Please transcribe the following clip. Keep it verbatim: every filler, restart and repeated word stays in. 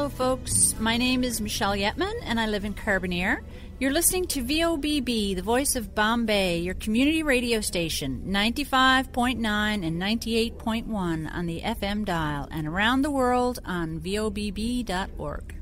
folks. My name is Michelle Yetman, and I live in Carbonear. You're listening to V O B B, the voice of Bombay, your community radio station, ninety-five point nine and ninety-eight point one on the F M dial, and around the world on V O B B dot org.